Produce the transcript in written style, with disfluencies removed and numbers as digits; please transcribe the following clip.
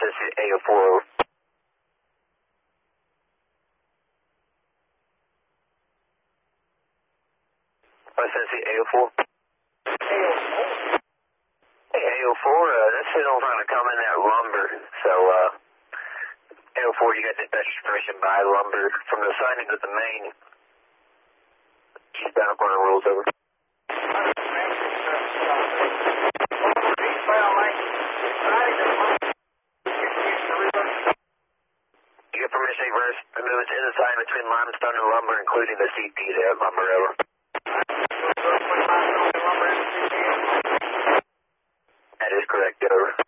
Cincinnati 804. Cincinnati 804. 804, this signal's trying to come in that lumber, so, 804, you got dispatcher's permission by lumber from the siding to the main. Eastbound up on the rules over. You get permission to reverse the movements in the siding between limestone and lumber, including the CP there, lumber over. That is correct, over.